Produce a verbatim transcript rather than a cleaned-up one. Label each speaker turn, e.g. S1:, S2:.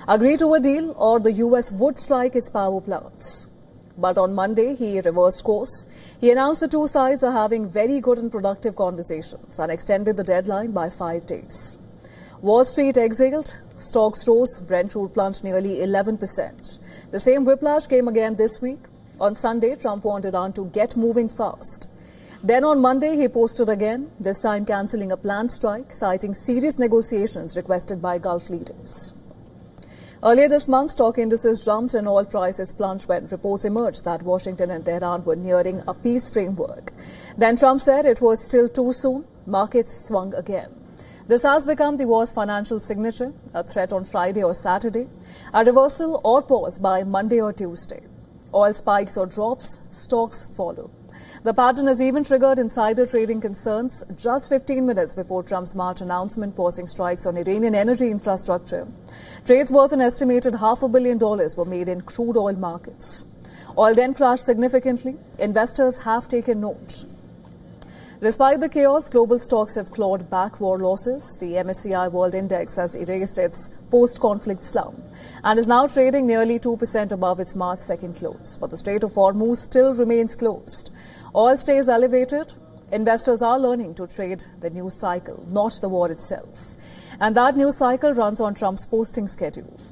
S1: agree to a deal or the U S would strike its power plants. But on Monday, he reversed course. He announced the two sides are having very good and productive conversations and extended the deadline by five days. Wall Street exhaled, stocks rose, Brent crude plunged nearly eleven percent. The same whiplash came again this week. On Sunday, Trump wanted Iran to get moving fast. Then on Monday, he posted again, this time cancelling a planned strike, citing serious negotiations requested by Gulf leaders. Earlier this month, stock indices jumped and oil prices plunged when reports emerged that Washington and Tehran were nearing a peace framework. Then Trump said it was still too soon. Markets swung again. This has become the war's financial signature, a threat on Friday or Saturday, a reversal or pause by Monday or Tuesday. Oil spikes or drops, stocks follow. The pattern has even triggered insider trading concerns just fifteen minutes before Trump's March announcement pausing strikes on Iranian energy infrastructure. Trades worth an estimated half a billion dollars were made in crude oil markets. Oil then crashed significantly. Investors have taken note. Despite the chaos, global stocks have clawed back war losses. The M S C I World Index has erased its post-conflict slump and is now trading nearly two percent above its March second close. But the Strait of Hormuz still remains closed. Oil stays elevated. Investors are learning to trade the news cycle, not the war itself. And that news cycle runs on Trump's posting schedule.